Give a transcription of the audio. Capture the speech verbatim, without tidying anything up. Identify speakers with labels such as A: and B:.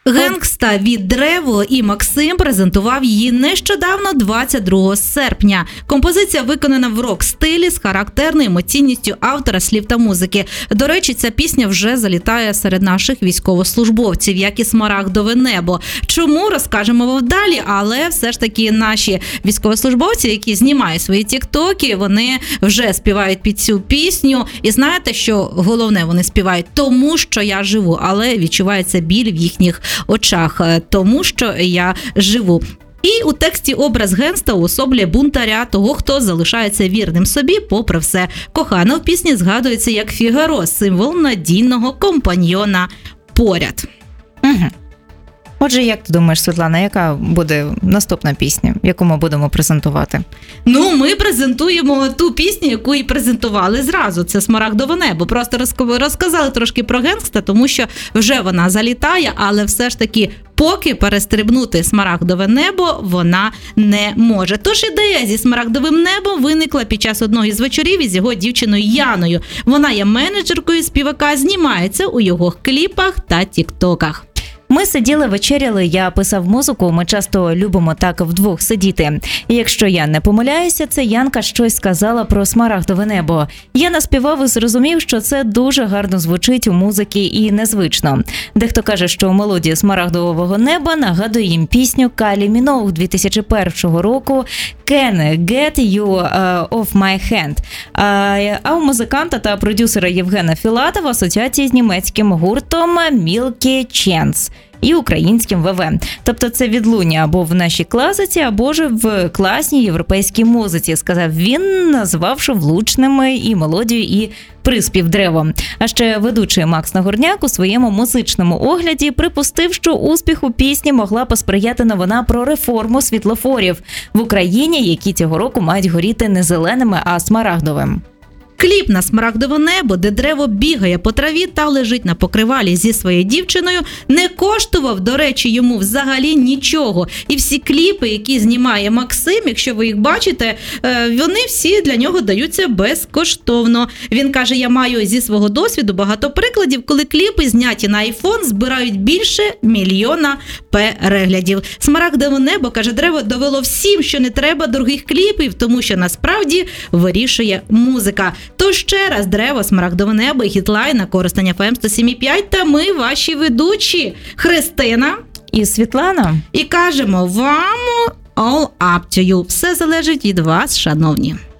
A: Генгста від Древо і Максим презентував її нещодавно, двадцять другого серпня. Композиція виконана в рок-стилі з характерною емоційністю автора слів та музики. До речі, ця пісня вже залітає серед наших військовослужбовців, як і «Смарагдове небо». Чому, розкажемо вам далі, але все ж таки наші військовослужбовці, які знімають свої тіктоки, вони вже співають під цю пісню. І знаєте, що головне, вони співають «Тому що я живу», але відчувається біль в їхніх очах, тому що я живу. І у тексті образ Генгста уособлює бунтаря, того, хто залишається вірним собі попри все. Кохана в пісні згадується як Фігаро, символ надійного компаньйона поряд.
B: Угу. Отже, як ти думаєш, Світлана, яка буде наступна пісня, яку ми будемо презентувати?
A: Ну, ми презентуємо ту пісню, яку і презентували зразу. Це «Смарагдове небо». Просто розказали трошки про Генгста, тому що вже вона залітає, але все ж таки поки перестрибнути «Смарагдове небо» вона не може. Тож ідея зі «Смарагдовим небом» виникла під час одного із вечорів із його дівчиною Яною. Вона є менеджеркою співака, знімається у його кліпах та тіктоках.
B: Ми сиділи, вечеряли, я писав музику, ми часто любимо так вдвох сидіти. І якщо я не помиляюся, це Янка щось сказала про «Смарагдове небо». Я наспівав і зрозумів, що це дуже гарно звучить у музиці і незвично. Дехто каже, що мелодія «Смарагдового неба» нагадує їм пісню Кайлі Міноуг дві тисячі першого року «Can get you off my hand». А у музиканта та продюсера Євгена Філатова асоціації з німецьким гуртом Milky Chance і українським ВВ. Тобто це відлуння або в нашій класиці, або ж в класній європейській музиці, сказав він, назвавши влучними і мелодію, і приспів Древо. А ще ведучий Макс Нагорняк у своєму музичному огляді припустив, що успіху пісні могла посприяти новина про реформу світлофорів в Україні, які цього року мають горіти не зеленими, а смарагдовим.
A: Кліп на «Смарагдове небо», де Древо бігає по траві та лежить на покривалі зі своєю дівчиною, не коштував, до речі, йому взагалі нічого. І всі кліпи, які знімає Максим, якщо ви їх бачите, вони всі для нього даються безкоштовно. Він каже, я маю зі свого досвіду багато прикладів, коли кліпи, зняті на айфон, збирають більше мільйона переглядів. «Смарагдове небо», каже Древо, довело всім, що не треба дорогих кліпів, тому що насправді вирішує музика. Тож ще раз Древо, «Смарагдове небо» і хітлайн на Коростень еф ем сто сім і п'ять, та ми ваші ведучі Христина
B: і Світлана.
A: І кажемо вам all up to you. Все залежить від вас, шановні.